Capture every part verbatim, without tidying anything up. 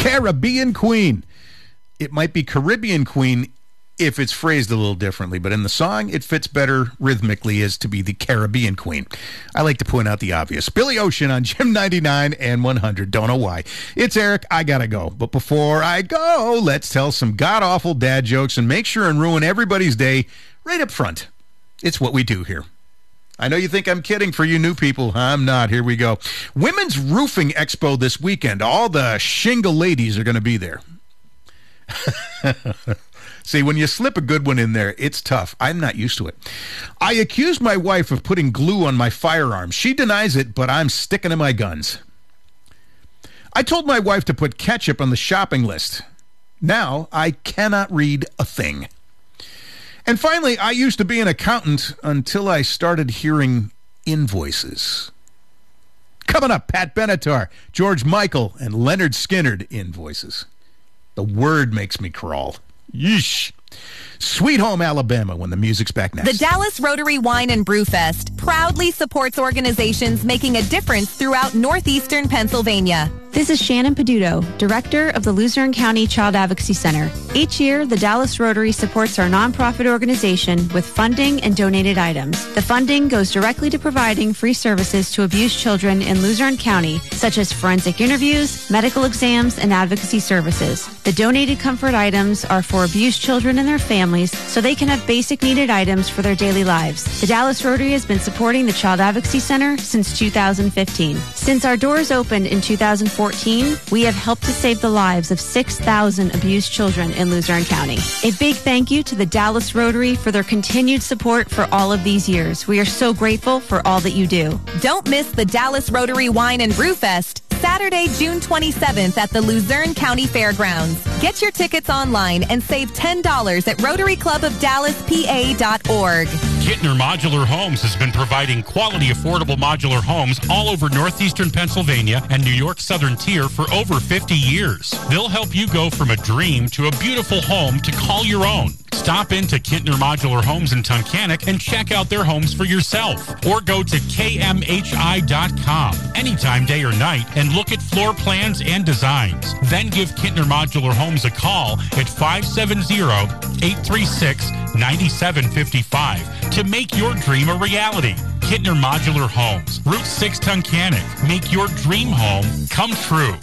Caribbean Queen. It might be Caribbean Queen if it's phrased a little differently, but in the song, it fits better rhythmically as to be the Caribbean Queen. I like to point out the obvious. Billy Ocean on Gym ninety-nine and one hundred. Don't know why. It's Eric. I gotta go. But before I go, let's tell some god-awful dad jokes and make sure and ruin everybody's day right up front. It's what we do here. I know you think I'm kidding for you new people. I'm not. Here we go. Women's Roofing Expo this weekend. All the shingle ladies are going to be there. See, when you slip a good one in there, it's tough. I'm not used to it. I accused my wife of putting glue on my firearm. She denies it, but I'm sticking to my guns. I told my wife to put ketchup on the shopping list. Now I cannot read a thing. And finally, I used to be an accountant until I started hearing invoices. Coming up, Pat Benatar, George Michael, and Leonard Skinnard invoices. The word makes me crawl. Yeesh. Sweet Home Alabama when the music's back next. The Dallas Rotary Wine and Brew Fest proudly supports organizations making a difference throughout northeastern Pennsylvania. This is Shannon Peduto, Director of the Luzerne County Child Advocacy Center. Each year, the Dallas Rotary supports our nonprofit organization with funding and donated items. The funding goes directly to providing free services to abused children in Luzerne County, such as forensic interviews, medical exams, and advocacy services. The donated comfort items are for abused children and their families so they can have basic needed items for their daily lives. The Dallas Rotary has been supporting the Child Advocacy Center since two thousand fifteen. Since our doors opened in two thousand fourteen, we have helped to save the lives of six thousand abused children in Luzerne County. A big thank you to the Dallas Rotary for their continued support for all of these years. We are so grateful for all that you do. Don't miss the Dallas Rotary Wine and Brew Fest, Saturday, June twenty-seventh at the Luzerne County Fairgrounds. Get your tickets online and save ten dollars at rotary club of dallas p a dot org. Kittner Modular Homes has been providing quality, affordable modular homes all over northeastern Pennsylvania and New York's southern tier for over fifty years. They'll help you go from a dream to a beautiful home to call your own. Stop into Kittner Modular Homes in Tunkhannock and check out their homes for yourself. Or go to k m h i dot com anytime, day or night, and look at floor plans and designs. Then give Kittner Modular Homes a call at five seven zero, eight three six, nine seven five five to make your dream a reality. Kittner Modular Homes, Route six Tunkhannock. Make your dream home come true.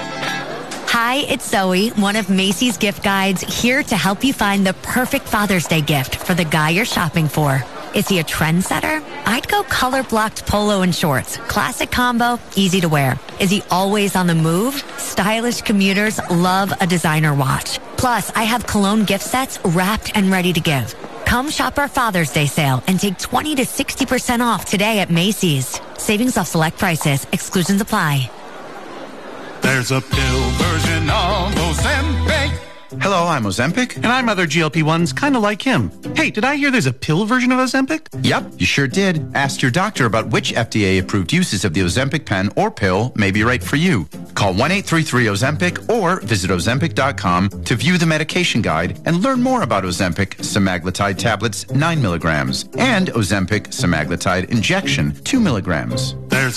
Hi, it's Zoe, one of Macy's gift guides, here to help you find the perfect Father's Day gift for the guy you're shopping for. Is he a trendsetter? I'd go color-blocked polo and shorts. Classic combo, easy to wear. Is he always on the move? Stylish commuters love a designer watch. Plus, I have cologne gift sets wrapped and ready to give. Come shop our Father's Day sale and take twenty to sixty percent off today at Macy's. Savings off select prices. Exclusions apply. There's a pill version of Ozempic. Hello, I'm Ozempic. And I'm other G L P ones kind of like him. Hey, did I hear there's a pill version of Ozempic? Yep, you sure did. Ask your doctor about which F D A-approved uses of the Ozempic pen or pill may be right for you. Call one eight three three Ozempic or visit Ozempic dot com to view the medication guide and learn more about Ozempic semaglutide tablets nine milligrams and Ozempic semaglutide injection two milligrams. There's